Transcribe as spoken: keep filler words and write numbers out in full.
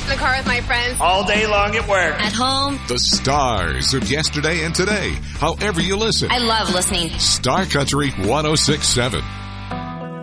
in the car with my friends. All day long at work. At home. The stars of yesterday and today. However you listen. I love listening. Star Country one oh six point seven.